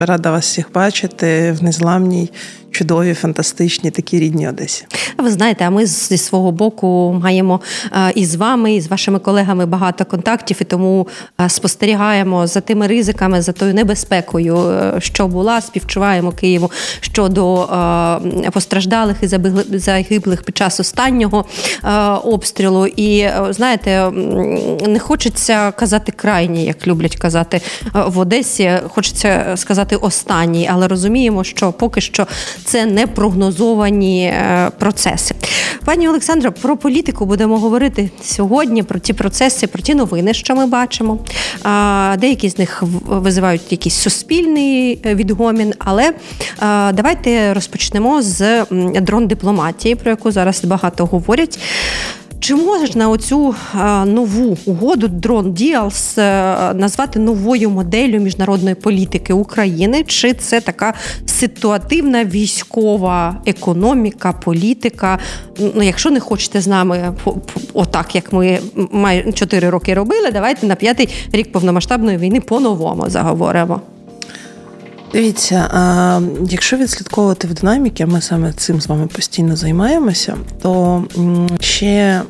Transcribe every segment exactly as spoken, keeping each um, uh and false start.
Рада вас всіх бачити в незламній, чудовій, фантастичній, такій рідній Одесі. Ви знаєте, а ми зі свого боку маємо і з вами, і з вашими колегами багато контактів, і тому спостерігаємо за тими ризиками, за тою небезпекою, що була, співчуваємо Києву щодо постраждалих і загиблих під час останнього обстрілу. І, знаєте, не хочеться казати крайній, як люблять казати в Одесі, хочеться сказати останній, але розуміємо, що поки що це непрогнозовані процеси. Пані Олександро, про політику будемо говорити сьогодні, про ті процеси, про ті новини, що ми бачимо. Деякі з них визивають якийсь суспільний відгомін, але давайте розпочнемо з дрон-дипломатії, про яку зараз багато говорять. Чи можна оцю нову угоду Drone Deals назвати новою моделлю міжнародної політики України? Чи це така ситуативна військова економіка, політика? Ну, якщо не хочете з нами отак, як ми майже чотири роки робили, давайте на п'ятий рік повномасштабної війни по-новому заговоримо. Дивіться, а якщо відслідковувати в динаміки, ми саме цим з вами постійно займаємося, то ще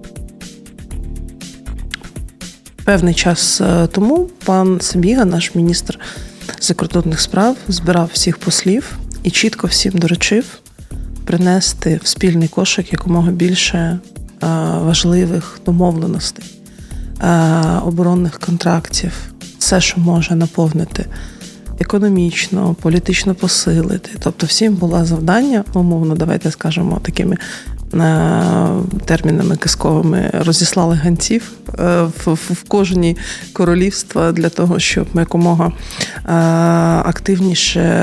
певний час тому пан Сибіга, наш міністр закордонних справ, збирав всіх послів і чітко всім доручив принести в спільний кошик якомога більше важливих домовленостей, оборонних контрактів, все, що може наповнити економічно, політично посилити. Тобто всім було завдання, умовно, давайте скажемо такими термінами казковими, розіслали гонців в, в кожні королівства для того, щоб якомога активніше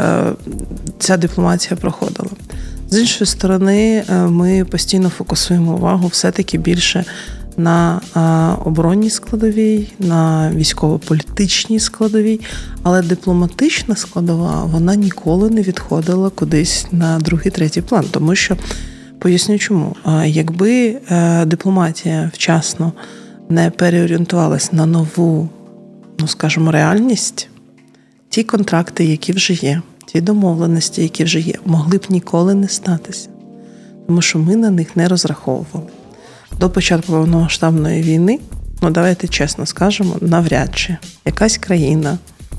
ця дипломатія проходила. З іншої сторони, ми постійно фокусуємо увагу все-таки більше на оборонній складовій, на військово-політичній складовій, але дипломатична складова, вона ніколи не відходила кудись на другий, третій план. Тому що, поясню чому, якби дипломатія вчасно не переорієнтувалась на нову, ну скажімо, реальність, ті контракти, які вже є, ті домовленості, які вже є, могли б ніколи не статися. Тому що ми на них не розраховували. До початку повномасштабної війни, ну давайте чесно скажемо, навряд чи якась країна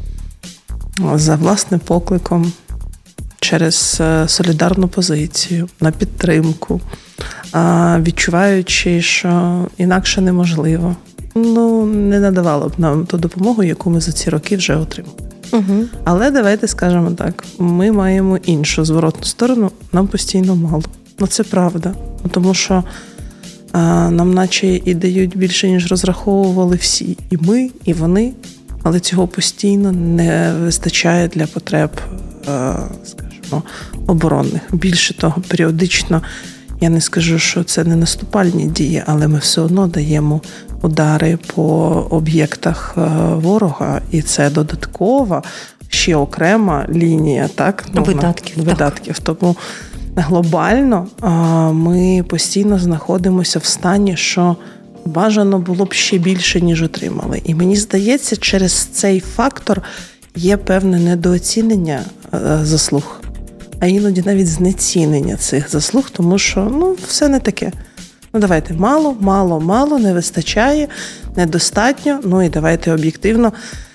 за власним покликом, через солідарну позицію, на підтримку, відчуваючи, що інакше неможливо, ну не надавала б нам ту допомогу, яку ми за ці роки вже отримали. Угу. Але давайте скажемо так, ми маємо іншу зворотну сторону, нам постійно мало. Ну це правда, тому що нам наче і дають більше, ніж розраховували всі. І ми, і вони. Але цього постійно не вистачає для потреб, скажімо, оборонних. Більше того, періодично, я не скажу, що це не наступальні дії, але ми все одно даємо удари по об'єктах ворога. І це додаткова, ще окрема лінія, так? Видатків. Видатків. Тому глобально ми постійно знаходимося в стані, що бажано було б ще більше, ніж отримали. І мені здається, через цей фактор є певне недооцінення заслуг, а іноді навіть знецінення цих заслуг, тому що, ну, все не таке. Ну, давайте, мало, мало, мало, не вистачає, недостатньо, ну і давайте об'єктивно.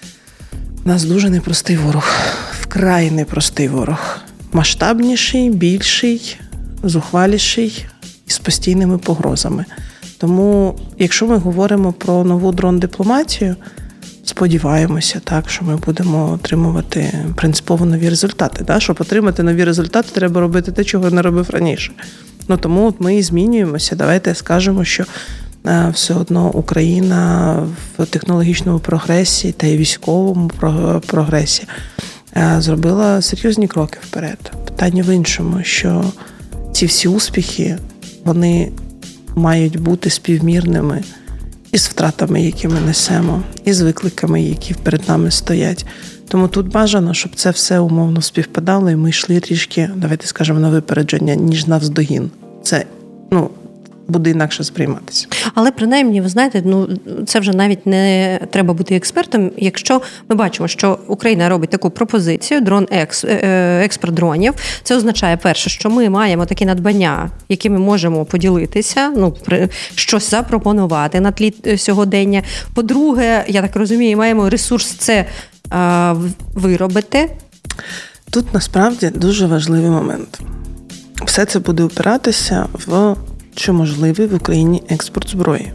У нас дуже непростий ворог, вкрай непростий ворог. Масштабніший, більший, зухваліший і з постійними погрозами. Тому, якщо ми говоримо про нову дрон-дипломатію, сподіваємося, так, що ми будемо отримувати принципово нові результати. Да? Щоб отримати нові результати, треба робити те, чого не робив раніше. Ну, тому от ми і змінюємося. Давайте скажемо, що е, все одно Україна в технологічному прогресі та й військовому прогресі е, зробила серйозні кроки вперед. Питання в іншому, що ці всі успіхи, вони мають бути співмірними із втратами, які ми несемо, і з викликами, які перед нами стоять. Тому тут бажано, щоб це все умовно співпадало, і ми йшли трішки, давайте скажемо, на випередження, ніж навздогін. Це, ну, буде інакше сприйматися. Але принаймні, ви знаєте, ну це вже навіть не треба бути експертом, якщо ми бачимо, що Україна робить таку пропозицію, дрон екс, експорт дронів. Це означає, перше, що ми маємо такі надбання, якими можемо поділитися, ну, щось запропонувати на тлі сьогодення. По-друге, я так розумію, маємо ресурс це а, виробити. Тут насправді дуже важливий момент. Все це буде опиратися в чи можливий в Україні експорт зброї.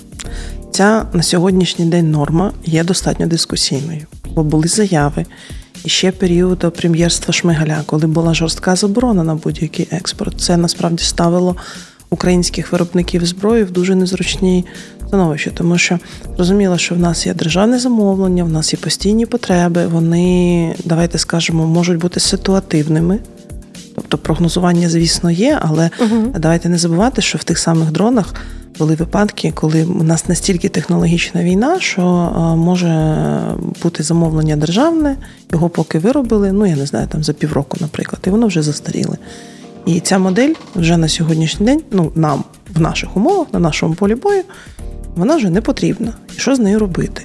Ця на сьогоднішній день норма є достатньо дискусійною, бо були заяви і ще періоду прем'єрства Шмигаля, коли була жорстка заборона на будь-який експорт. Це насправді ставило українських виробників зброї в дуже незручні становище, тому що зрозуміло, що в нас є державне замовлення, в нас є постійні потреби, вони, давайте скажемо, можуть бути ситуативними. Тобто прогнозування, звісно, є, але угу. давайте не забувати, що в тих самих дронах були випадки, коли у нас настільки технологічна війна, що може бути замовлення державне, його поки виробили, ну, я не знаю, там за півроку, наприклад, і воно вже застаріле. І ця модель вже на сьогоднішній день, ну, нам, в наших умовах, на нашому полі бою, вона вже не потрібна. І що з нею робити?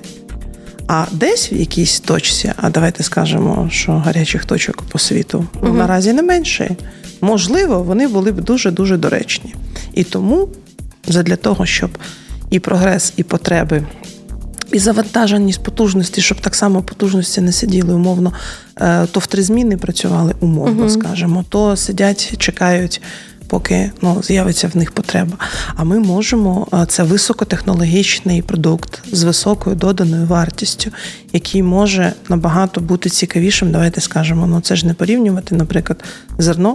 А десь в якійсь точці, а давайте скажемо, що гарячих точок по світу угу. наразі не менше, можливо, вони були б дуже-дуже доречні. І тому, задля того, щоб і прогрес, і потреби, і завантаженість потужності, щоб так само потужності не сиділи умовно, то в три зміни працювали умовно, угу. скажемо, то сидять, чекають, поки ну, з'явиться в них потреба. А ми можемо, це високотехнологічний продукт з високою доданою вартістю, який може набагато бути цікавішим, давайте скажемо, ну це ж не порівнювати, наприклад, зерно.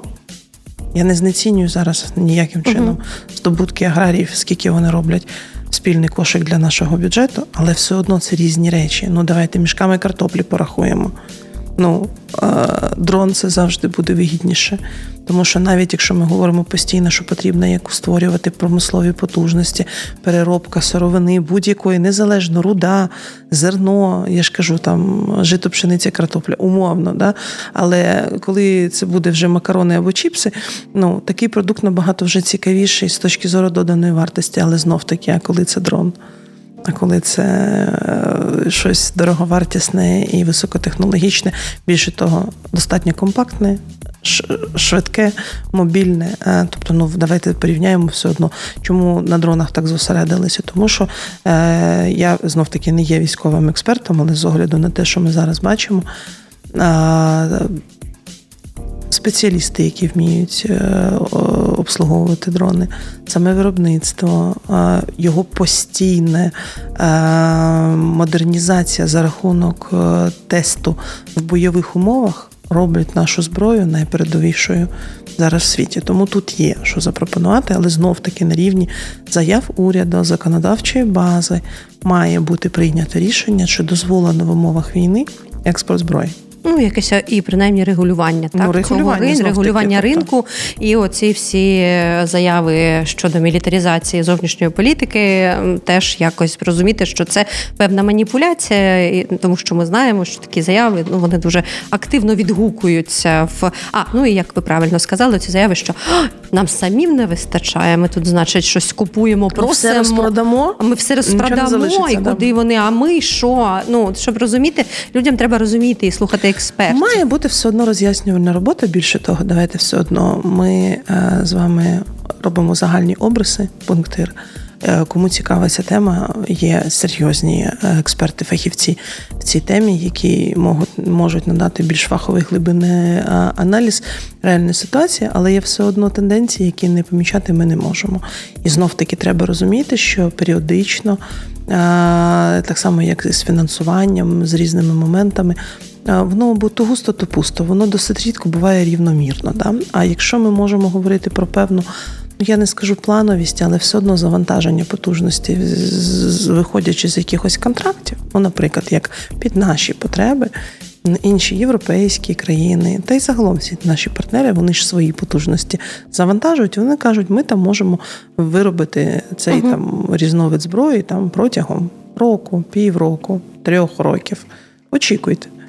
Я не знецінюю зараз ніяким чином uh-huh. здобутки аграріїв, скільки вони роблять спільний кошик для нашого бюджету, але все одно це різні речі. Ну, давайте мішками картоплі порахуємо. Ну, дрон це завжди буде вигідніше. Тому що навіть якщо ми говоримо постійно, що потрібно як створювати промислові потужності, переробка сировини будь-якої, незалежно, руда, зерно, я ж кажу, там, жито, пшениця, картопля, умовно, да? Але коли це буде вже макарони або чіпси, ну, такий продукт набагато вже цікавіший з точки зору доданої вартості, але знов-таки, а коли це дрон? А коли це щось дороговартісне і високотехнологічне, більше того, достатньо компактне, швидке, мобільне. Тобто, ну, давайте порівняємо все одно. Чому на дронах так зосередилися? Тому що е, я, знов-таки, не є військовим експертом, але з огляду на те, що ми зараз бачимо, е, спеціалісти, які вміють обслуговувати дрони, саме виробництво, його постійна модернізація за рахунок тесту в бойових умовах роблять нашу зброю найпередовішою зараз в світі. Тому тут є, що запропонувати, але знов-таки на рівні заяв уряду, законодавчої бази має бути прийнято рішення, чи дозволено в умовах війни експорт зброї. Ну, якесь і принаймні регулювання, так, ну, регулювання, цього регулювання таки, ринку, так. І оці всі заяви щодо мілітаризації зовнішньої політики теж якось розуміти, що це певна маніпуляція, тому що ми знаємо, що такі заяви, ну, вони дуже активно відгукуються в... А, ну і як ви правильно сказали, ці заяви, що нам самим не вистачає, ми тут, значить, щось купуємо, просимо. Ми все розпродамо, ми все розпродамо, і куди да. вони, а ми що? Ну, щоб розуміти, людям треба розуміти і слухати експертів. Має бути все одно роз'яснювальна робота. Більше того, давайте все одно ми е, з вами робимо загальні обриси, пунктир. Е, кому цікава ця тема, є серйозні експерти, фахівці в цій темі, які можуть, можуть надати більш фаховий глибинний аналіз реальної ситуації, але є все одно тенденції, які не помічати ми не можемо. І знов-таки треба розуміти, що періодично, е, так само як з фінансуванням, з різними моментами, воно або то густо, то пусто, воно досить рідко буває рівномірно. Да? А якщо ми можемо говорити про певну, я не скажу плановість, але все одно завантаження потужності, виходячи з якихось контрактів, ну, наприклад, як під наші потреби, інші європейські країни, та й загалом всі наші партнери, вони ж свої потужності завантажують, вони кажуть, ми там можемо виробити цей uh-huh. там різновид зброї там протягом року, півроку, трьох років. Очікуйте.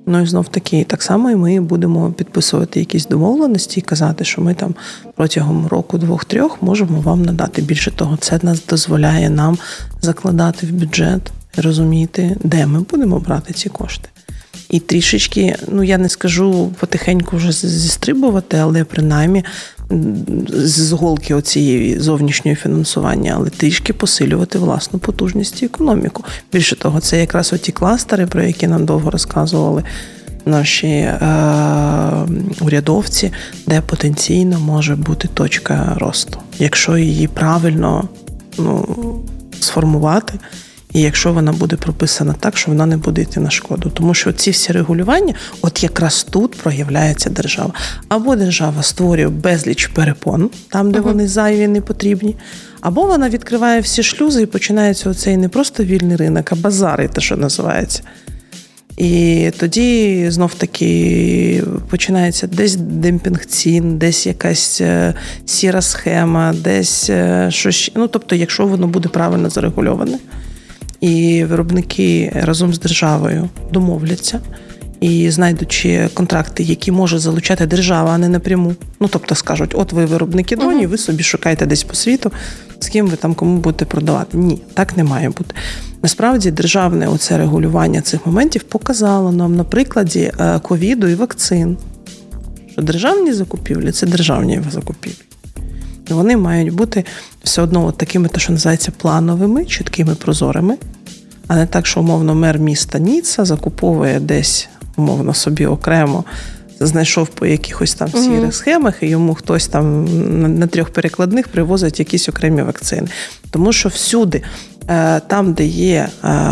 Ну і знов таки, так само і ми будемо підписувати якісь домовленості і казати, що ми там протягом року, двох-трьох можемо вам надати. Більше того, це нас дозволяє нам закладати в бюджет, розуміти, де ми будемо брати ці кошти. І трішечки, ну я не скажу потихеньку вже зістрибувати, але принаймні з голки оцієї зовнішньої фінансування, але трішки посилювати власну потужність і економіку. Більше того, це якраз оті кластери, про які нам довго розказували наші е- урядовці, де потенційно може бути точка росту. Якщо її правильно ну, сформувати, і якщо вона буде прописана так, що вона не буде йти на шкоду. Тому що ці всі регулювання, от якраз тут проявляється держава. Або держава створює безліч перепон, там, де uh-huh. вони зайві, не потрібні, або вона відкриває всі шлюзи і починається оцей не просто вільний ринок, а базари, те, що називається. І тоді знов-таки починається десь демпінг цін, десь якась сіра схема, десь щось. Ну, тобто, якщо воно буде правильно зарегульоване, і виробники разом з державою домовляться і знайдучи контракти, які може залучати держава, а не напряму. Ну, тобто скажуть, от ви виробники дронів, ви собі шукаєте десь по світу, з ким ви там кому будете продавати. Ні, так не має бути. Насправді, державне оце регулювання цих моментів показало нам на прикладі ковіду і вакцин, що державні закупівлі – це державні закупівлі. І вони мають бути все одно от такими, те, що називається, плановими, чіткими, прозорими, а не так, що, умовно, мер міста Ніцца закуповує десь, умовно, собі окремо, знайшов по якихось там сірих mm-hmm. схемах, і йому хтось там на трьох перекладних привозить якісь окремі вакцини. Тому що всюди, там, де є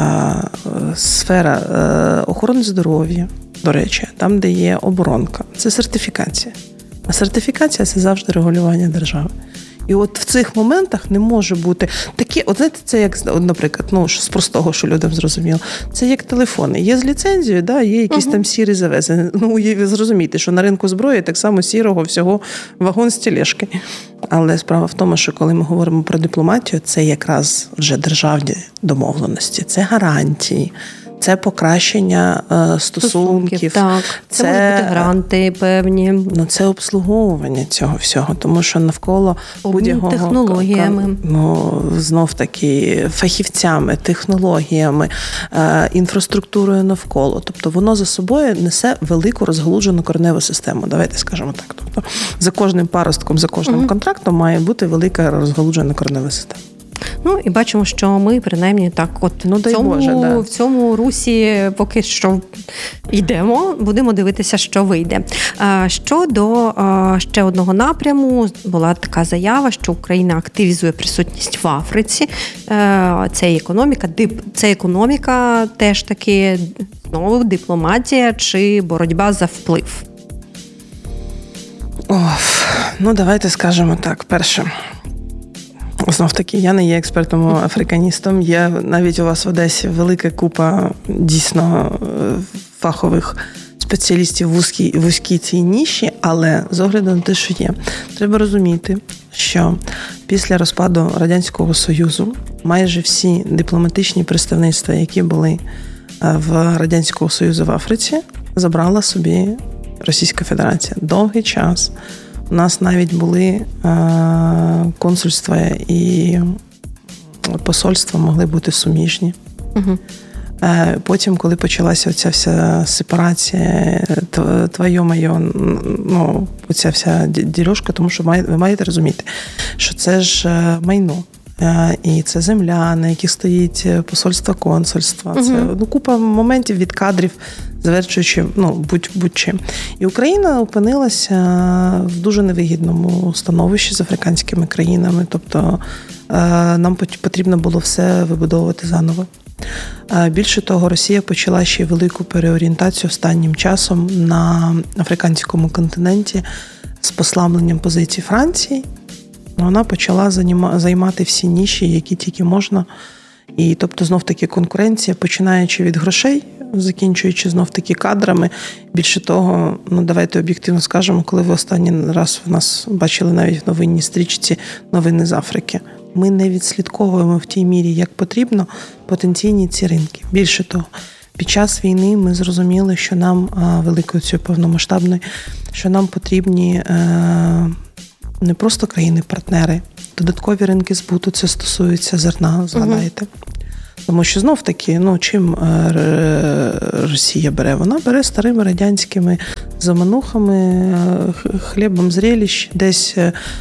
сфера охорони здоров'я, до речі, там, де є оборонка, це сертифікація. А сертифікація – це завжди регулювання держави. І от в цих моментах не може бути такі, от знаєте, це як, наприклад, ну, з простого, що людям зрозуміло, це як телефони. Є з ліцензією, да, є якісь uh-huh. там сірі завезені. Ну, ви зрозумієте, що на ринку зброї так само сірого всього вагон з тележки. Але справа в тому, що коли ми говоримо про дипломатію, це якраз вже державні домовленості, це гарантії. Це покращення е, стосунків. Так, це, це можуть бути гранти певні. Ну, це обслуговування цього всього, тому що навколо будь-якого... технологіями. Ну, знов-таки, фахівцями, технологіями, е, інфраструктурою навколо. Тобто воно за собою несе велику розгалуджену кореневу систему. Давайте скажемо так. Тобто за кожним паростком, за кожним угу. контрактом має бути велика розгалуджена коренева система. Ну, і бачимо, що ми, принаймні, так от ну, в, цьому, Боже, да. в цьому русі поки що йдемо, будемо дивитися, що вийде. Щодо ще одного напряму, була така заява, що Україна активізує присутність в Африці. Це економіка, це економіка теж таки, знову, дипломатія чи боротьба за вплив? Оф, ну, давайте скажемо так. Перше, знов-таки, я не є експертом-африканістом. Є навіть у вас в Одесі велика купа дійсно фахових спеціалістів в вузькій, вузькій цій ніші, але з огляду на те, що є, треба розуміти, що після розпаду Радянського Союзу майже всі дипломатичні представництва, які були в Радянського Союзу в Африці, забрала собі Російська Федерація. Довгий час у нас навіть були е, консульства і посольства могли бути суміжні. Угу. Е, потім, коли почалася оця вся сепарація, твоє-моє, ну, оця вся ділюшка, тому що має, ви маєте розуміти, що це ж майно. І це земля, на яких стоїть посольство, консульство. Це uh-huh. ну, купа моментів від кадрів, завершуючи ну, будь, будь-чим. І Україна опинилася в дуже невигідному становищі з африканськими країнами. Тобто нам потрібно було все вибудовувати заново. Більше того, Росія почала ще велику переорієнтацію останнім часом на африканському континенті з послабленням позицій Франції. Вона почала займати всі ніші, які тільки можна. І, тобто, знов-таки конкуренція, починаючи від грошей, закінчуючи знов-таки кадрами. Більше того, ну давайте об'єктивно скажемо, коли ви останній раз в нас бачили навіть в новинній стрічці новини з Африки. Ми не відслідковуємо в тій мірі, як потрібно, потенційні ці ринки. Більше того, Під час війни ми зрозуміли, що нам, великою цією повномасштабною, що нам потрібні не просто країни-партнери, додаткові ринки збуту, це стосується зерна, згадайте. Угу. Тому що знов-таки, ну, чим Росія бере? Вона бере старими радянськими заманухами, хлібом зрелищ, десь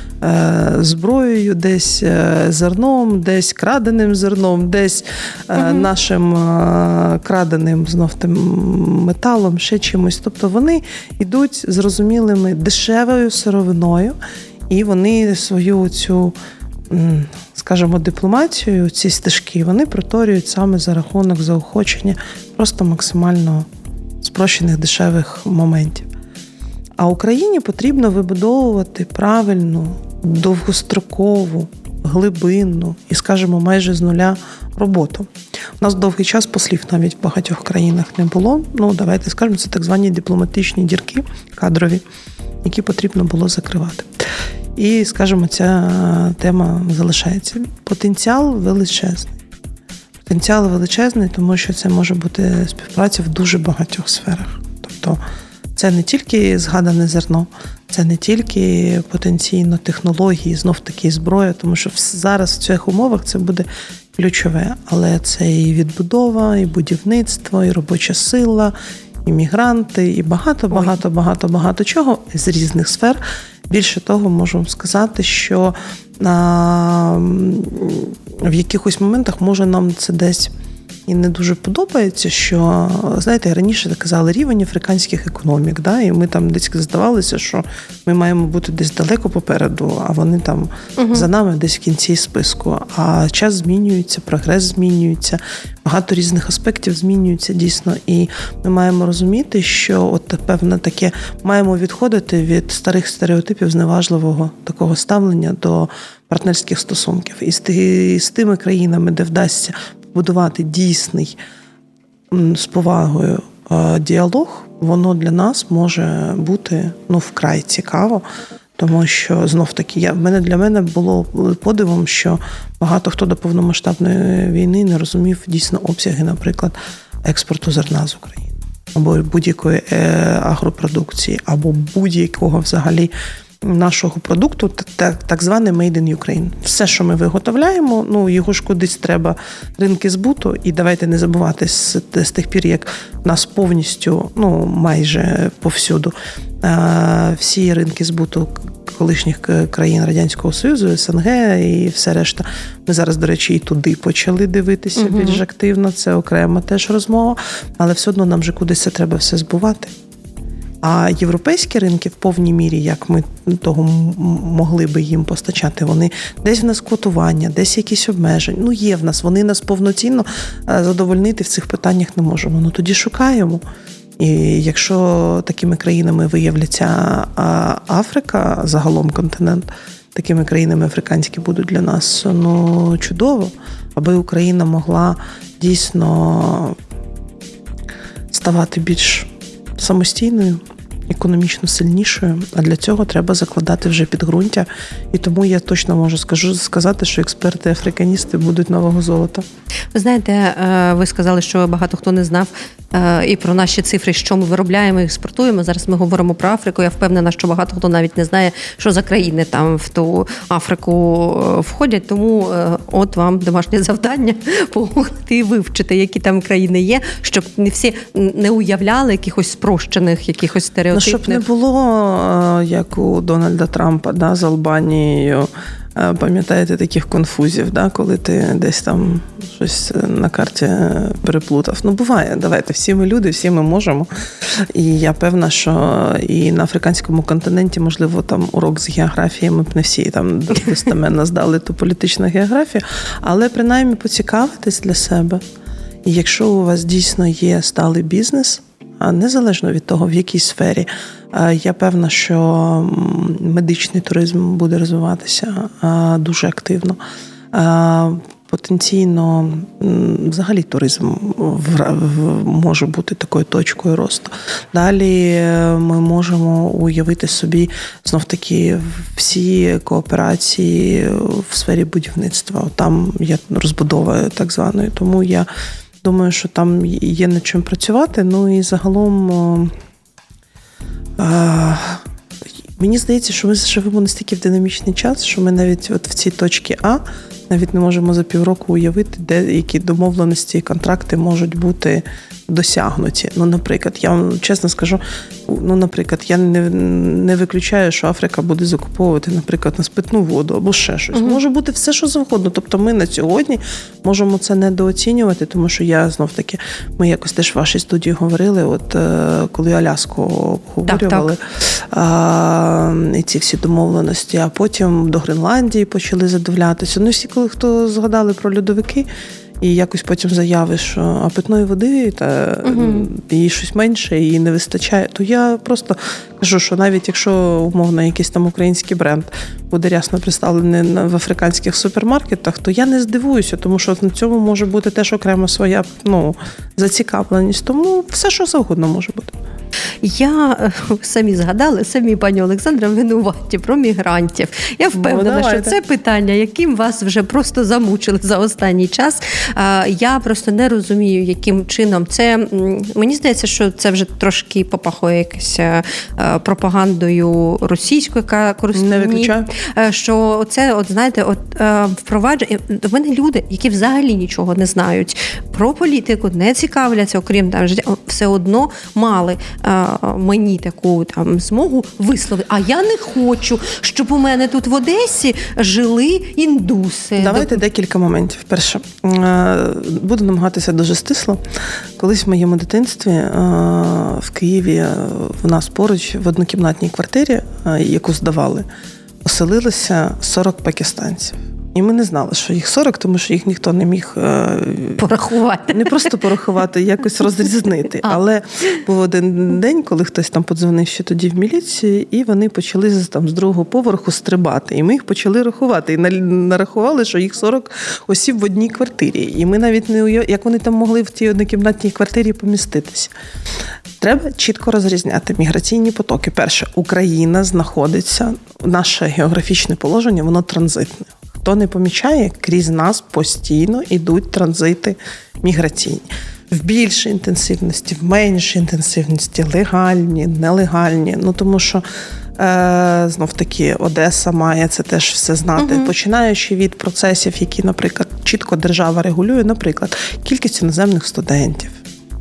зброєю, десь зерном, десь краденим зерном, десь угу. нашим краденим знов тим металом, ще чимось. Тобто вони йдуть зрозумілими дешевою сировиною, і вони свою цю, скажімо, дипломатію, ці стежки, вони проторюють саме за рахунок заохочення просто максимально спрощених дешевих моментів. А Україні потрібно вибудовувати правильну, довгострокову, глибинну і, скажімо, майже з нуля роботу. У нас довгий час послів навіть в багатьох країнах не було. Ну, давайте скажемо, це так звані дипломатичні дірки кадрові, які потрібно було закривати. І, скажімо, ця тема залишається. Потенціал величезний. Потенціал величезний, тому що це може бути співпраця в дуже багатьох сферах. Тобто це не тільки згадане зерно, це не тільки потенційно технології, знов-таки зброя, тому що зараз в цих умовах це буде ключове. Але це і відбудова, і будівництво, і робоча сила, і мігранти, і багато-багато-багато-багато чого з різних сфер. Більше того, можу сказати, що а, в якихось моментах може нам це десь і не дуже подобається, що, знаєте, раніше казали рівень африканських економік, да, і ми там десь здавалося, що ми маємо бути десь далеко попереду, а вони там угу. за нами десь в кінці списку. А час змінюється, прогрес змінюється, багато різних аспектів змінюються дійсно, і ми маємо розуміти, що от певне таке, маємо відходити від старих стереотипів зневажливого такого ставлення до партнерських стосунків. І з, ті, з тими країнами, де вдасться будувати дійсний з повагою діалог, воно для нас може бути, ну, вкрай цікаво, тому що знов-таки я, мене, для мене було подивом, що багато хто до повномасштабної війни не розумів дійсно обсяги, наприклад, експорту зерна з України, або будь-якої агропродукції, або будь-якого взагалі нашого продукту, так, так зване Made in Ukraine. Все, що ми виготовляємо, ну, його ж кудись треба ринки збуту, і давайте не забувати з, з тих пір, як в нас повністю, ну, майже повсюду, всі ринки збуту колишніх країн Радянського Союзу, СНГ і все решта. Ми зараз, до речі, і туди почали дивитися угу. більш активно, це окрема теж розмова, але все одно нам же кудись це треба все збувати. А європейські ринки в повній мірі, як ми того могли би їм постачати, вони десь в нас квотування, десь якісь обмеження. Ну, є в нас, вони нас повноцінно задовольнити в цих питаннях не можемо. Ну, тоді шукаємо. І якщо такими країнами виявляться Африка, загалом континент, такими країнами африканські будуть для нас, ну, чудово, аби Україна могла дійсно ставати більш самостійною, економічно сильнішою, а для цього треба закладати вже підґрунтя. І тому я точно можу скажу, сказати, що експерти-африканісти будуть нового золота. Ви знаєте, ви сказали, що багато хто не знав і про наші цифри, що ми виробляємо і експортуємо. Зараз ми говоримо про Африку. Я впевнена, що багато хто навіть не знає, що за країни там в ту Африку входять. Тому от вам домашнє завдання погуглити і вивчити, які там країни є, щоб не всі не уявляли якихось спрощених, якихось стереотипних. Ну, щоб не було, як у Дональда Трампа, да, з Албанією, пам'ятаєте, таких конфузів, да, коли ти десь там щось на карті переплутав. Ну, буває, давайте, всі ми люди, всі ми можемо. І я певна, що і на африканському континенті, можливо, там урок з географії, ми б не всі там достеменно здали ту політичну географію, але принаймні поцікавитись для себе. І якщо у вас дійсно є сталий бізнес, незалежно від того, в якій сфері, я певна, що медичний туризм буде розвиватися дуже активно. Потенційно, взагалі, туризм може бути такою точкою росту. Далі ми можемо уявити собі, знов-таки, всі кооперації в сфері будівництва. Там є розбудова так званої. Тому я Думаю, що там є над чим працювати. Ну і загалом а, мені здається, що ми живемо настільки в динамічний час, що ми навіть от в цій точці А навіть не можемо за півроку уявити, де які домовленості і контракти можуть бути досягнуті. Ну, наприклад, я вам чесно скажу, ну, наприклад, я не, не виключаю, що Африка буде закуповувати, наприклад, на питну воду або ще щось. Mm-hmm. Може бути все, що завгодно. Тобто ми на сьогодні можемо це недооцінювати, тому що я, знов-таки, ми якось теж в вашій студії говорили, от коли Аляску обговорювали, так, так. А, і ці всі домовленості, а потім до Гренландії почали задивлятися. Ну, всі, коли хто згадали про льодовики, і якось потім заяви, що а питної води, та угу. їй щось менше, їй не вистачає, то я просто кажу, що навіть якщо, умовно, якийсь там український бренд буде рясно представлений в африканських супермаркетах, то я не здивуюся, тому що на цьому може бути теж окремо своя, ну, зацікавленість. Тому все, що завгодно може бути. Я, самі згадали, самі, пані Олександра, винуваті про мігрантів. Я впевнена, ну, що це питання, яким вас вже просто замучили за останній час. Я просто не розумію, яким чином це. Мені здається, що це вже трошки попахує якось пропагандою російською, яка користує. Не виключаю. Що це, от знаєте, от впровадження. До мене люди, які взагалі нічого не знають про політику, не цікавляться, окрім там життя, все одно мали мені таку там змогу висловити. А я не хочу, щоб у мене тут в Одесі жили індуси. Давайте До... декілька моментів. Перше, буду намагатися дуже стисло. Колись в моєму дитинстві в Києві в нас поруч в однокімнатній квартирі, яку здавали, оселилося сорок пакистанців. І ми не знали, що їх сорок, тому що їх ніхто не міг порахувати. Не просто порахувати, якось розрізнити. А. Але був один день, коли хтось там подзвонив ще тоді в міліцію, і вони почали там з другого поверху стрибати. І ми їх почали рахувати. І нарахували, що їх сорок осіб в одній квартирі. І ми навіть не уявляли, як вони там могли в тій однокімнатній квартирі поміститися. Треба чітко розрізняти міграційні потоки. Перше, Україна знаходиться, наше географічне положення, воно транзитне. Хто не помічає, крізь нас постійно йдуть транзити міграційні. В більшій інтенсивності, в меншій інтенсивності, легальні, нелегальні. Ну, тому що, е, знов-таки, Одеса має це теж все знати. Угу. Починаючи від процесів, які, наприклад, чітко держава регулює, наприклад, кількість іноземних студентів.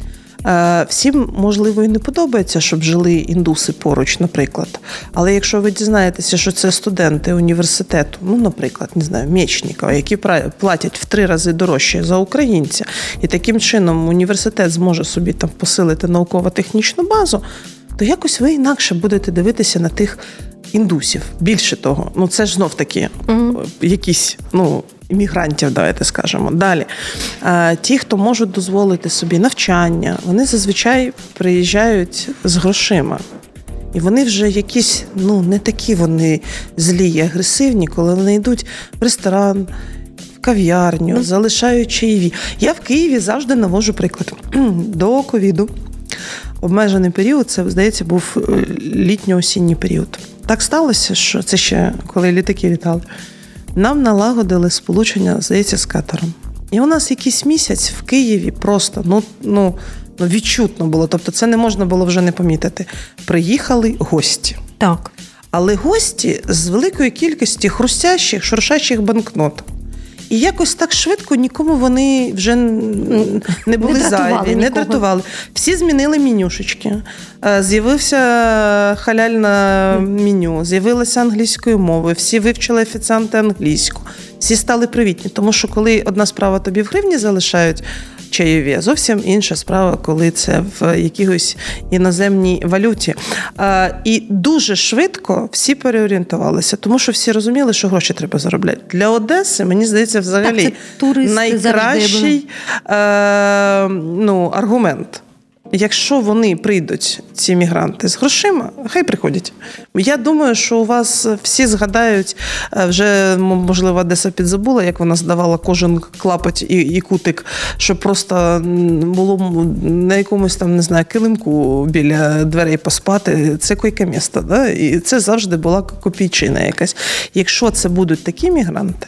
Всім, можливо, і не подобається, щоб жили індуси поруч, наприклад. Але якщо ви дізнаєтеся, що це студенти університету, ну, наприклад, не знаю, Мєчнікова, які платять в три рази дорожче за українця, і таким чином університет зможе собі там посилити науково-технічну базу, то якось ви інакше будете дивитися на тих індусів. Більше того, ну це ж знов-таки mm-hmm. якісь, ну, іммігрантів, давайте скажемо. Далі. Ті, хто можуть дозволити собі навчання, вони зазвичай приїжджають з грошима. І вони вже якісь, ну, не такі вони злі і агресивні, коли вони йдуть в ресторан, в кав'ярню, mm-hmm. залишають чаєві. Я в Києві завжди навожу приклад. До ковіду обмежений період, це, здається, був літньо-осінній період. Так сталося, що це ще коли літаки літали. Нам налагодили сполучення, здається, з Катаром. І у нас якийсь місяць в Києві просто, ну, ну, ну відчутно було, тобто це не можна було вже не помітити. Приїхали гості. Так. Але гості з великої кількості хрустящих, шуршачих банкнот. І якось так швидко нікому вони вже не були не зайві, не дратували. Всі змінили менюшечки. З'явився халяльне меню, з'явилося англійською мовою, всі вивчили офіціанти англійську. Всі стали привітні, тому що коли одна справа тобі в гривні залишають чайові, зовсім інша справа, коли це в якійсь іноземній валюті. І дуже швидко всі переорієнтувалися, тому що всі розуміли, що гроші треба заробляти. Для Одеси, мені здається, взагалі так, найкращий е, ну, аргумент. Якщо вони прийдуть, ці мігранти, з грошима, хай приходять. Я думаю, що у вас всі згадають, вже, можливо, Одеса підзабула, як вона здавала кожен клапоть і, і кутик, щоб просто було на якомусь там, не знаю, килимку біля дверей поспати. Це койке-місто, да? І це завжди була копійчина якась. Якщо це будуть такі мігранти,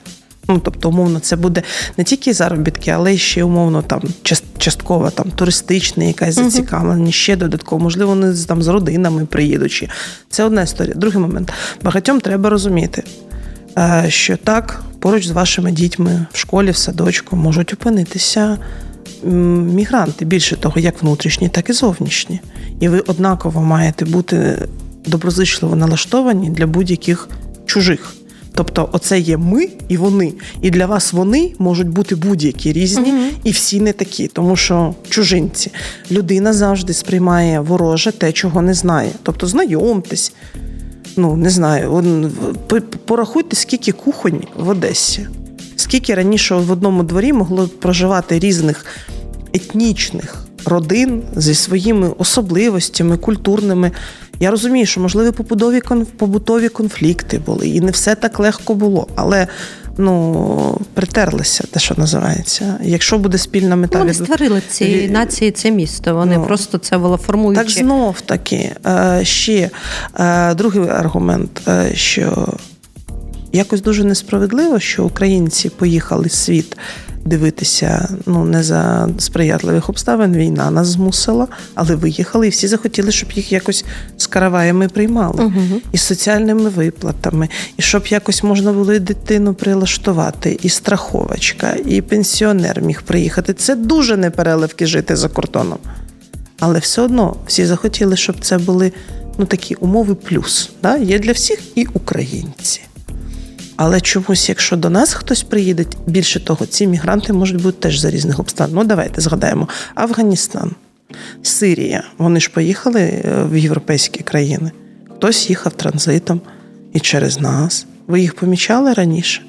Ну, тобто, умовно, це буде не тільки заробітки, але ще, умовно, там, частково, там, туристичне якась зацікавлення, ще додатково. Можливо, вони там з родинами приїдуть. Це одна історія. Другий момент. Багатьом треба розуміти, що так, поруч з вашими дітьми в школі, в садочку можуть опинитися мігранти. Більше того, як внутрішні, так і зовнішні. І ви однаково маєте бути доброзичливо налаштовані для будь-яких чужих. Тобто, оце є ми і вони. І для вас вони можуть бути будь-які різні, uh-huh. і всі не такі. Тому що чужинці. Людина завжди сприймає вороже те, чого не знає. Тобто, знайомтесь. Ну, не знаю. Порахуйте, скільки кухонь в Одесі. Скільки раніше в одному дворі могло проживати різних етнічних родин зі своїми особливостями, культурними. Я розумію, що, можливо, побутові, побутові конфлікти були, і не все так легко було, але, ну, притерлися, те, що називається. Якщо буде спільна мета... Вони створили ці від... нації, це місто, вони ну, просто це було формуючи. Так знов таки, ще другий аргумент, що якось дуже несправедливо, що українці поїхали в світ дивитися, ну, не за сприятливих обставин, війна нас змусила, але виїхали, і всі захотіли, щоб їх якось з караваями приймали. Угу. І з соціальними виплатами, і щоб якось можна було і дитину прилаштувати, і страховочка, і пенсіонер міг приїхати. Це дуже непереливки жити за кордоном. Але все одно всі захотіли, щоб це були, ну, такі умови плюс. Да? Є для всіх і українці. Але чомусь, якщо до нас хтось приїде, більше того, ці мігранти можуть бути теж за різних обставин. Ну, давайте згадаємо. Афганістан, Сирія. Вони ж поїхали в європейські країни. Хтось їхав транзитом і через нас. Ви їх помічали раніше?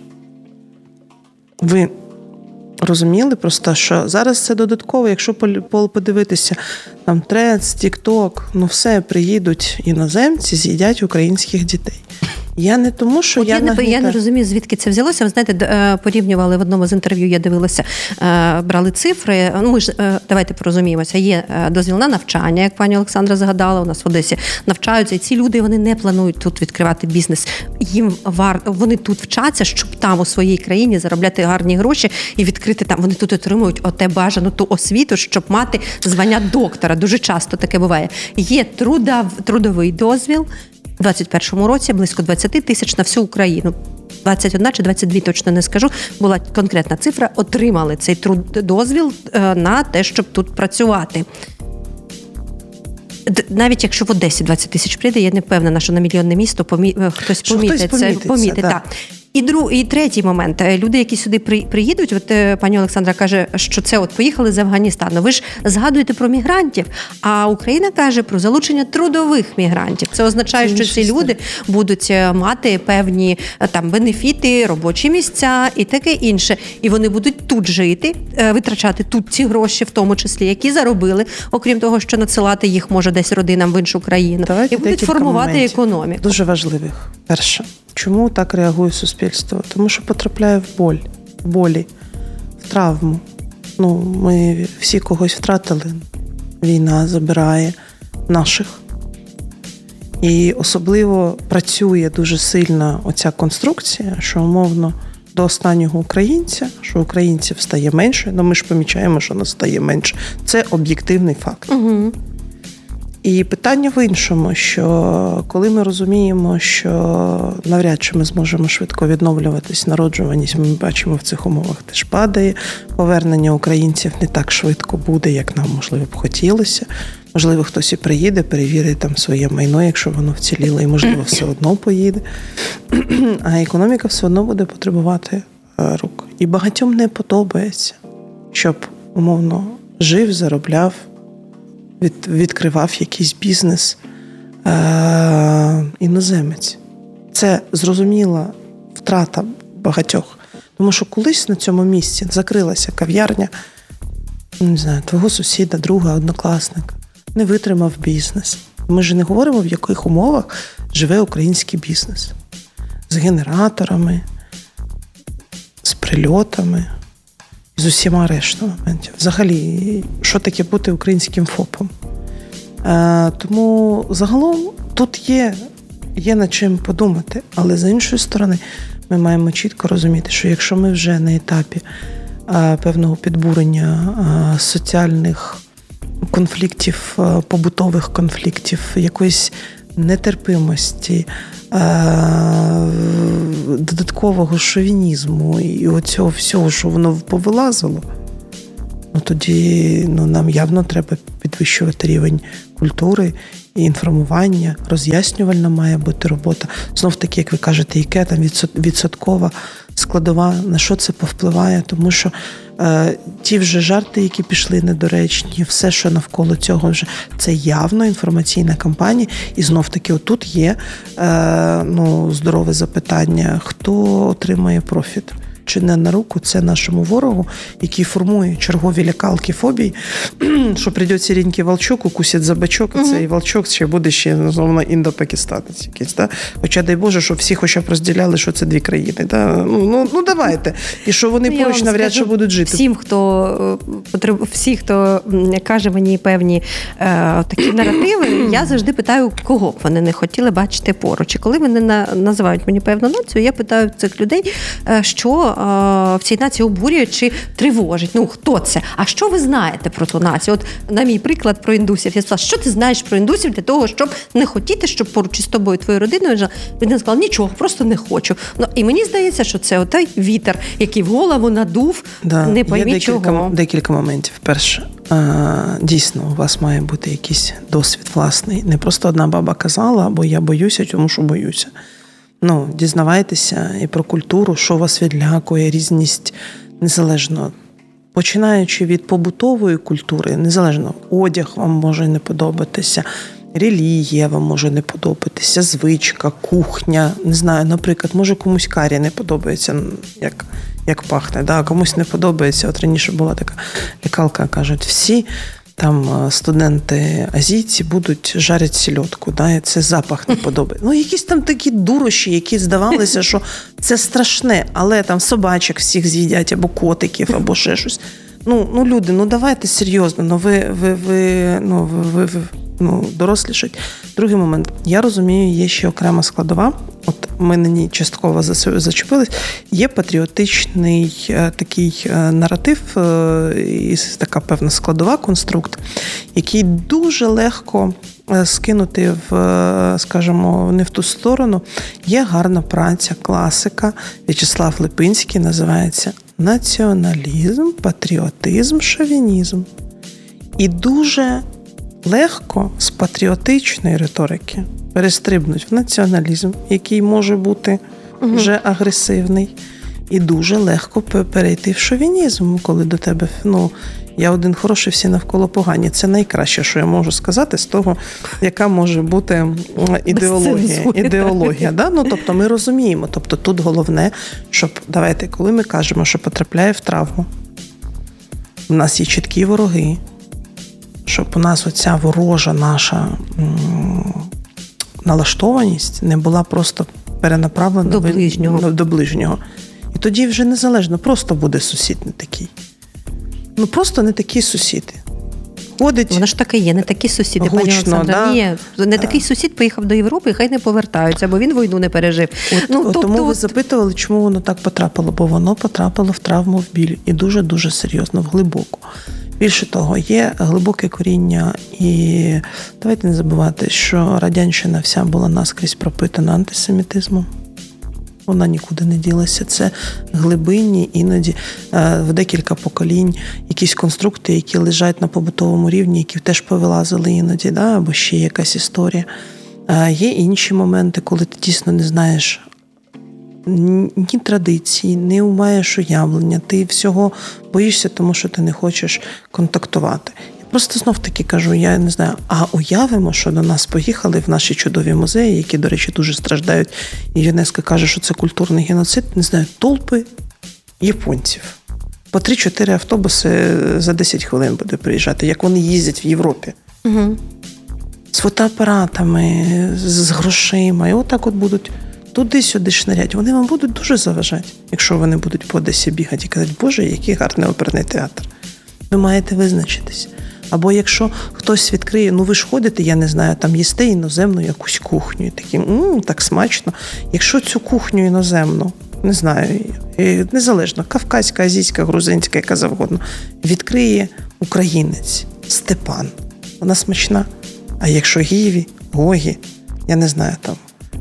Ви розуміли просто, що зараз це додатково, якщо подивитися, там Трец, Тік-Ток, ну все, приїдуть іноземці, з'їдять українських дітей. Я не тому, що От я... Я не, я не розумію, звідки це взялося. Ви знаєте, порівнювали в одному з інтерв'ю, я дивилася, брали цифри. Ну, ми ж, давайте порозуміємося, є дозвіл на навчання, як пані Олександра згадала, у нас в Одесі навчаються. І ці люди, вони не планують тут відкривати бізнес. Їм вар... Вони тут вчаться, щоб там у своїй країні заробляти гарні гроші і відкрити там. Вони тут отримують оте бажану ту освіту, щоб мати звання доктора. Дуже часто таке буває. Є трудов... трудовий дозвіл. У двадцять першому році близько двадцять тисяч на всю Україну. двадцять один чи двадцять два, точно не скажу, була конкретна цифра, отримали цей дозвіл на те, щоб тут працювати. Навіть якщо в Одесі двадцять тисяч прийде, я не впевнена, що на мільйонне місто помі... хтось помітить це. Помітить, так. І друг, і третій момент. Люди, які сюди приїдуть, от пані Олександра каже, що це от поїхали з Афганістану. Ви ж згадуєте про мігрантів, а Україна каже про залучення трудових мігрантів. Це означає, це що ці історія. Люди будуть мати певні там бенефіти, робочі місця і таке інше. І вони будуть тут жити, витрачати тут ці гроші, в тому числі, які заробили, окрім того, що надсилати їх може десь родинам в іншу країну. Давайте і будуть формувати моментів. Економіку. Дуже важливих. Перше. Чому так реагує суспільство? Тому що потрапляє в боль, в болі, в травму. Ну, ми всі когось втратили. Війна забирає наших. І особливо працює дуже сильно оця конструкція, що, умовно, до останнього українця, що українців стає менше, ну ми ж помічаємо, що нас стає менше. Це об'єктивний факт. Угу. І питання в іншому, що коли ми розуміємо, що навряд чи ми зможемо швидко відновлюватись, народжуваність, ми бачимо в цих умовах теж падає, повернення українців не так швидко буде, як нам, можливо, б хотілося. Можливо, хтось і приїде, перевірить там своє майно, якщо воно вціліло, і, можливо, все одно поїде. А економіка все одно буде потребувати рук. І багатьом не подобається, щоб, умовно, жив, заробляв, Від, відкривав якийсь бізнес е- іноземець. Це зрозуміла втрата багатьох. Тому що колись на цьому місці закрилася кав'ярня, не знаю, твого сусіда, друга, однокласника. Не витримав бізнес. Ми ж не говоримо, в яких умовах живе український бізнес. З генераторами, з прильотами, з усіма рештою моментів. Взагалі, що таке бути українським ФОПом? Е, тому загалом тут є, є над чим подумати, але з іншої сторони, ми маємо чітко розуміти, що якщо ми вже на етапі а, певного підбурення а, соціальних конфліктів, а, побутових конфліктів, якоїсь нетерпимості, а, додаткового шовінізму і оцього всього, що воно повилазило, ну тоді ну, нам явно треба підвищувати рівень культури і інформування, роз'яснювальна має бути робота. Знов таки, як ви кажете, яке там відсоткова складова, на що це повпливає, тому що е, ті вже жарти, які пішли недоречні, все, що навколо цього вже, це явно інформаційна кампанія. І знов таки, отут є е, ну, здорове запитання, хто отримає профіт. Чи не на руку це нашому ворогу, який формує чергові лякалки, фобії, що прийде сіренький волчок, укусить за бачок, і цей волчок ще буде ще, назовно, індо-пакистанець якийсь. Да? Хоча, дай Боже, щоб всі хоча б розділяли, що це дві країни. Да? Ну, ну, ну, давайте. І що вони Я поруч навряд чи будуть жити. Всім, хто, всі, хто каже мені певні е, такі наративи, я завжди питаю, кого б вони не хотіли бачити поруч. І коли вони на, називають мені певну націю, я питаю цих людей, що в цій нації обурює чи тривожить. Ну, хто це? А що ви знаєте про ту націю? От, на мій приклад про індусів. Я сказала, що ти знаєш про індусів для того, щоб не хотіти, щоб поруч із тобою, твоєю родиною жила? Він сказав, нічого, просто не хочу. Ну, і мені здається, що це отой вітер, який в голову надув, да, не поймі чого. Декілька моментів. Перше, дійсно, у вас має бути якийсь досвід власний. Не просто одна баба казала, або я боюся, тому що боюся. Ну, дізнавайтеся і про культуру, що вас відлякує, різність, незалежно. Починаючи від побутової культури, незалежно, одяг вам може не подобатися, релігія вам може не подобатися, звичка, кухня, не знаю, наприклад, може комусь карі не подобається, як, як пахне, да? Комусь не подобається. От раніше була така лякалка, кажуть, всі там студенти азійці будуть жарити сільотку, да, і це запах не подобається. Ну, якісь там такі дурощі, які здавалися, що це страшне, але там собачок всіх з'їдять, або котиків, або ще щось. Ну, ну люди, ну давайте серйозно, ну ви, ви, ви, ну, ви, ви ну, дорослішать. Другий момент. Я розумію, є ще окрема складова, от ми на ній частково зачепились, є патріотичний е, такий е, наратив, е, і така певна складова, конструкт, який дуже легко е, скинути в, е, скажімо, не в ту сторону. Є гарна праця, класика, В'ячеслав Липинський, називається «Націоналізм, патріотизм, шовінізм». І дуже легко з патріотичної риторики перестрибнуть в націоналізм, який може бути угу. вже агресивний, і дуже легко перейти в шовінізм, коли до тебе, ну, я один хороший, всі навколо погані. Це найкраще, що я можу сказати з того, яка може бути ідеологія. ідеологія да? Ну, тобто ми розуміємо, тобто тут головне, щоб, давайте, коли ми кажемо, що потрапляє в травму, у нас є чіткі вороги, щоб у нас оця ворожа наша м- налаштованість не була просто перенаправлена до ближнього. до ближнього. І тоді вже незалежно, просто буде сусід не такий. Ну, просто не такий сусід. Ходить. Воно ж таке є, не такий сусід, гучно, пані Олександра. Да? Ні, не такий сусід поїхав до Європи, і хай не повертаються, бо він війну не пережив. От, ну, от, тобто, тому ви от... запитували, чому воно так потрапило, бо воно потрапило в травму, в біль. І дуже-дуже серйозно, в глибоку. Більше того, є глибоке коріння, і давайте не забувати, що радянщина вся була наскрізь пропитана антисемітизмом. Вона нікуди не ділася. Це глибинні, іноді в декілька поколінь, якісь конструкти, які лежать на побутовому рівні, які теж повилазили іноді, да? Або ще якась історія. Є інші моменти, коли ти дійсно не знаєш ні традиції, не маєш уявлення, ти всього боїшся, тому що ти не хочеш контактувати. Я просто знов-таки кажу, я не знаю, а уявимо, що до нас поїхали в наші чудові музеї, які, до речі, дуже страждають, і ЮНЕСКО каже, що це культурний геноцид, не знаю, толпи японців. По три-чотири автобуси за десять хвилин буде приїжджати, як вони їздять в Європі. Угу. З фотоапаратами, з грошима, і отак от будуть туди-сюди шнирять. Вони вам будуть дуже заважати, якщо вони будуть по Одесі бігати і казати, Боже, який гарний оперний театр. Ви маєте визначитись. Або якщо хтось відкриє, ну ви ж ходите, я не знаю, там їсте іноземну якусь кухню, і такі, мм, так смачно. Якщо цю кухню іноземну не знаю, незалежно, кавказька, азійська, грузинська, яка завгодно, відкриє українець, Степан. Вона смачна. А якщо гіві, гогі, я не знаю, там,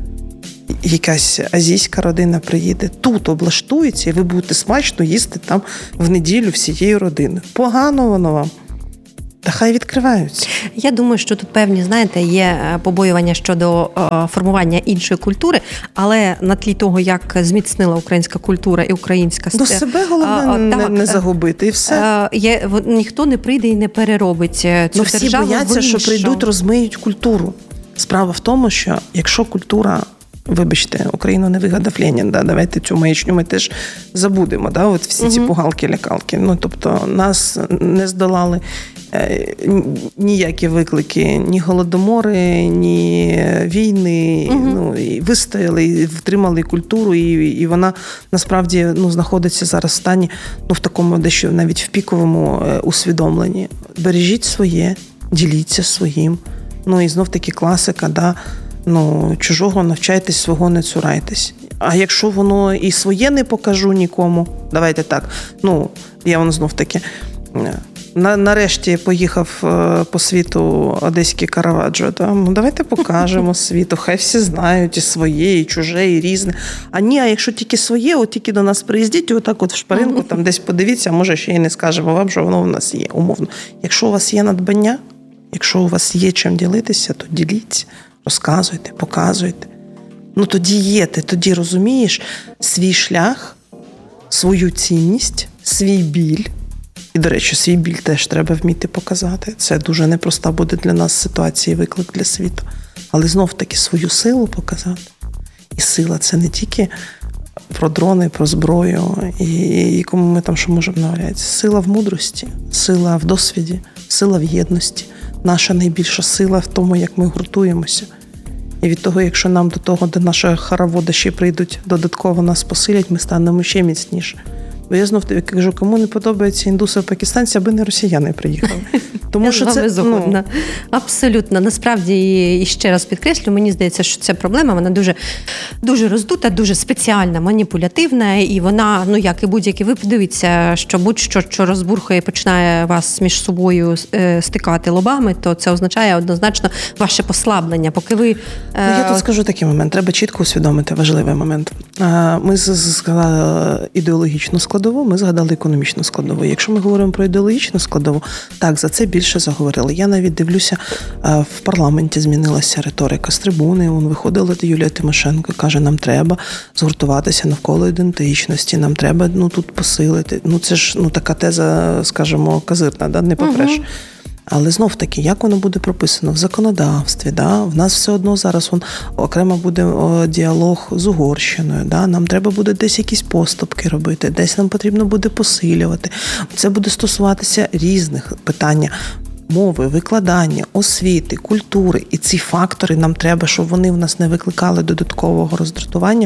якась азійська родина приїде, тут облаштується, і ви будете смачно їсти там в неділю всією родиною. Погано воно вам. Та хай відкриваються. Я думаю, що тут певні, знаєте, є побоювання щодо е, формування іншої культури, але на тлі того, як зміцнила українська культура і українська... До себе головне а, не, так, не загубити, і все. Е, є, ніхто не прийде і не переробить цю ну, всі державу бояться, в іншу. що прийдуть, розмиють культуру. Справа в тому, що якщо культура... Вибачте, Україну не вигадав Ленін, да? Давайте цю маячню ми теж забудемо, да? От всі ці пугалки-лякалки. Ну, тобто, нас не здолали е, ніякі виклики, ні голодомори, ні війни, угу. ну, і вистояли, і втримали культуру, і, і вона насправді ну, знаходиться зараз в стані, ну, в такому дещо навіть в піковому е, усвідомленні. Бережіть своє, діліться своїм. Ну, і знов-таки класика, да, ну, чужого навчайтесь, свого не цурайтесь. А якщо воно і своє не покажу нікому, давайте так, ну, я воно знов-таки, на, нарешті поїхав по світу одеський Караваджо, да? Ну, давайте покажемо світу, хай всі знають і своє, і чуже, і різне. А ні, а якщо тільки своє, от тільки до нас приїздіть, отак от в шпаринку, там десь подивіться, може ще й не скажемо вам, що воно в нас є, умовно. Якщо у вас є надбання, якщо у вас є чим ділитися, то діліться. Розказуйте, показуйте. Ну, тоді є, ти тоді розумієш свій шлях, свою цінність, свій біль. І, до речі, свій біль теж треба вміти показати. Це дуже непроста буде для нас ситуація і виклик для світу. Але знов-таки свою силу показати. І сила – це не тільки про дрони, про зброю, і, і кому ми там що можемо наваляти. Сила в мудрості, сила в досвіді, сила в єдності. Наша найбільша сила в тому, як ми гуртуємося. І від того, якщо нам до того, де наші хороводи ще прийдуть, додатково нас посилять, ми станемо ще міцніше. Бо я знов тобі кажу, кому не подобаються індуси, пакистанці, аби не росіяни приїхали. Тому я що з вами це згодна. Ну... Абсолютно. Насправді, і ще раз підкреслю, мені здається, що ця проблема, вона дуже, дуже роздута, дуже спеціальна, маніпулятивна, і вона, ну як і будь-які, ви подивіться, що будь-що, що розбурхує і починає вас між собою е, стикати лобами, то це означає однозначно ваше послаблення. Поки ви... Е... Я тут скажу такий момент. Треба чітко усвідомити важливий момент. Ми згадали ідеологічну складову, ми згадали економічну складову. Якщо ми говоримо про ідеологічну складову, так, за це більше заговорили. Я навіть дивлюся, в парламенті змінилася риторика з трибуни, вон виходила Юлія Тимошенко, каже, нам треба згуртуватися навколо ідентичності, нам треба, ну, тут посилити. Ну, це ж, ну, така теза, скажімо, казирна, да, не попреш. Угу. Але знов-таки, як воно буде прописано в законодавстві, да? В нас все одно зараз вон, окремо буде о, діалог з Угорщиною, да? Нам треба буде десь якісь поступки робити, десь нам потрібно буде посилювати. Це буде стосуватися різних питань мови, викладання, освіти, культури. І ці фактори нам треба, щоб вони в нас не викликали додаткового роздратування,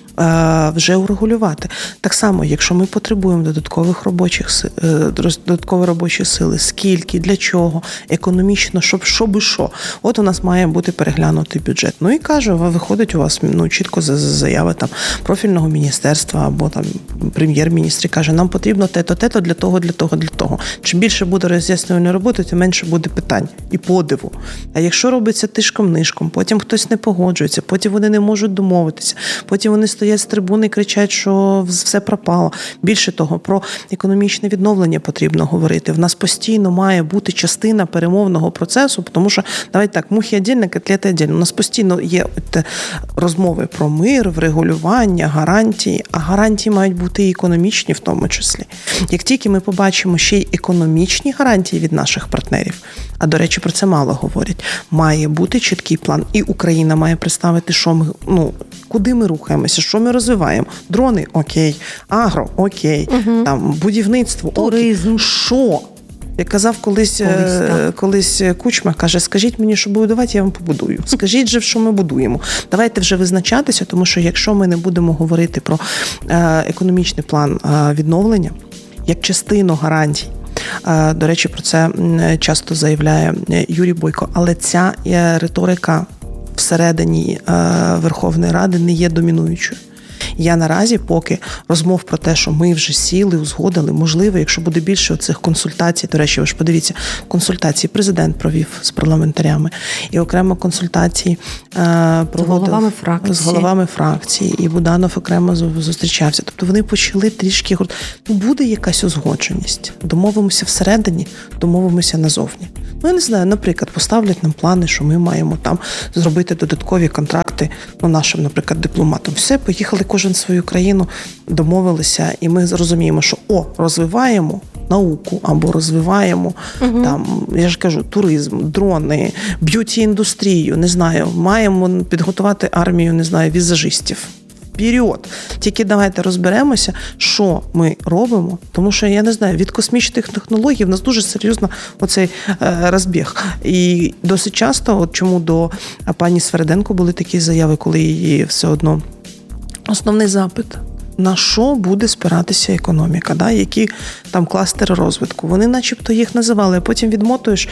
вже урегулювати. Так само, якщо ми потребуємо додаткових робочих сил, додаткової робочої сили, скільки, для чого, економічно, щоб що би що. От у нас має бути переглянутий бюджет. Ну і каже, виходить у вас ну, чітко заява там профільного міністерства або там прем'єр-міністр каже, нам потрібно те-то, те-то для того, для того, для того. Чим більше буде роз'яснювальної роботи, тим менше буде питань і подиву. А якщо робиться тишком-нишком, потім хтось не погоджується, потім вони не можуть домовитися, потім вони стоять з трибуни і кричать, що все пропало. Більше того, про економічне відновлення потрібно говорити. В нас постійно має бути частина перемовного процесу, тому що, давайте так, мухи віддільно, котлети віддільно. У нас постійно є розмови про мир, врегулювання, гарантії, а гарантії мають бути і економічні в тому числі. Як тільки ми побачимо ще й економічні гарантії від наших партнерів, а, до речі, про це мало говорять, має бути чіткий план. І Україна має представити, що ми, ну, куди ми рухаємося, що ми розвиваємо. Дрони – окей, агро – окей, угу. там, будівництво – окей. Що? Як казав колись, колись, колись Кучма, каже, скажіть мені, що будувати, я вам побудую. Скажіть же, що ми будуємо. Давайте вже визначатися, тому що якщо ми не будемо говорити про економічний план відновлення, як частину гарантій, до речі, про це часто заявляє Юрій Бойко, але ця риторика всередині Верховної Ради не є домінуючою. Я наразі поки розмов про те, що ми вже сіли, узгодили, можливо, якщо буде більше оцих консультацій, до речі, ви ж подивіться, консультації президент провів з парламентарями, і окремо консультації е, проводив з головами фракції. з головами фракції, і Буданов окремо зустрічався. Тобто вони почали трішки, ну, буде якась узгодженість. Домовимося всередині, домовимося назовні. Ну, я не знаю, наприклад, поставлять нам плани, що ми маємо там зробити додаткові контракти, ну, нашим, наприклад, дипломатам. Все, поїхали кожен в свою країну, домовилися, і ми зрозуміємо, що, о, розвиваємо науку, або розвиваємо, угу. там, я ж кажу, туризм, дрони, б'юті-індустрію, не знаю, маємо підготувати армію, не знаю, візажистів. Вперед! Тільки давайте розберемося, що ми робимо, тому що, я не знаю, від космічних технологій в нас дуже серйозно оцей е, розбіг. І досить часто, от чому до пані Свериденко були такі заяви, коли її все одно основний запит – на що буде спиратися економіка, да? Які там кластери розвитку. Вони начебто їх називали, а потім відмотуєш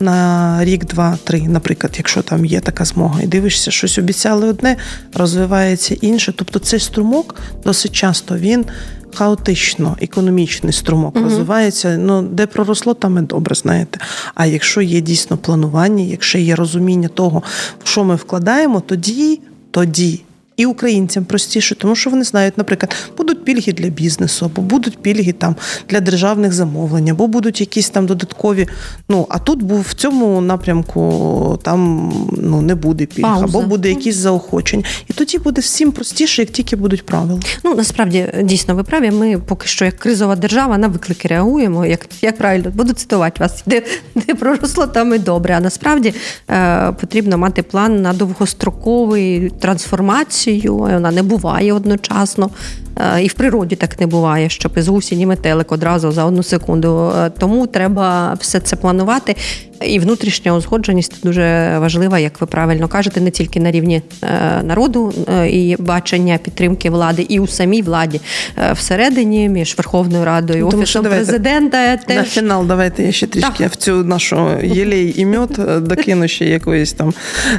на рік, два, три, наприклад, якщо там є така змога, і дивишся, щось обіцяли одне, розвивається інше. Тобто цей струмок досить часто, він хаотично, економічний струмок угу. розвивається, ну, де проросло, там і добре, знаєте. А якщо є дійсно планування, якщо є розуміння того, в що ми вкладаємо, тоді, тоді і українцям простіше, тому що вони знають, наприклад, будуть пільги для бізнесу, або будуть пільги там для державних замовлень, або будуть якісь там додаткові, ну, а тут був в цьому напрямку там, ну, не буде пільг, Пауза. Або буде якісь заохочення. І тоді буде всім простіше, як тільки будуть правила. Ну, насправді, дійсно, ви праві, ми поки що як кризова держава на виклики реагуємо, як, як правильно, буду цитувати вас, де, де проросло, там і добре. А насправді е, потрібно мати план на довгострокову трансформацію. Вона не буває одночасно. І в природі так не буває, щоб із гусінь і метелик одразу за одну секунду. Тому треба все це планувати. І внутрішня узгодженість дуже важлива, як ви правильно кажете, не тільки на рівні народу і бачення підтримки влади, і у самій владі всередині, між Верховною Радою, Тому Офісом Президента. Теж... На фінал давайте я ще трішки так. в цю нашу єлей і мьот докину ще якоїсь там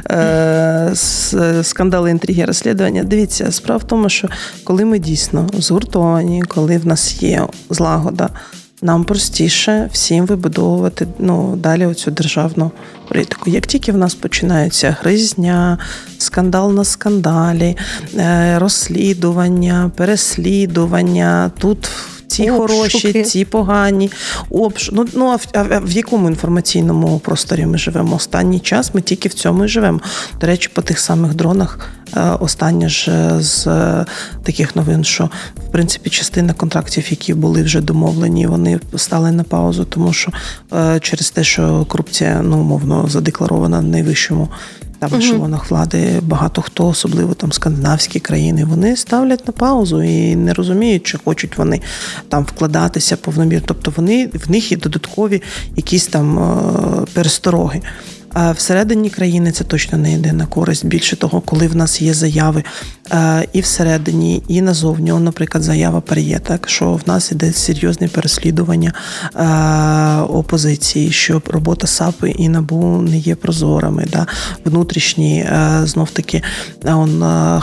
е- скандали, інтриги, розслідування. Дивіться, справа в тому, що коли ми дійсно згуртовані, коли в нас є злагода, нам простіше всім вибудовувати, ну, далі оцю державну політику. Як тільки в нас починається гризня, скандал на скандалі, розслідування, переслідування, тут ці обшуки. Хороші, ці погані, обш... ну, ну а, в, а в якому інформаційному просторі ми живемо? Останній час ми тільки в цьому і живемо. До речі, по тих самих дронах останнє ж з таких новин, що, в принципі, частина контрактів, які були вже домовлені, вони стали на паузу, тому що через те, що корупція, ну, умовно, задекларована на найвищому там ешелонах влади, багато хто, особливо там скандинавські країни, вони ставлять на паузу і не розуміють, чи хочуть вони там вкладатися повномірно. Тобто вони, в них є додаткові якісь там перестороги. А всередині країни це точно не йде на користь. Більше того, коли в нас є заяви і всередині, і назовні, наприклад, заява ПАРЄ, так, що в нас іде серйозне переслідування опозиції, що робота САПи і НАБУ не є прозорими, да, внутрішні, знов-таки, он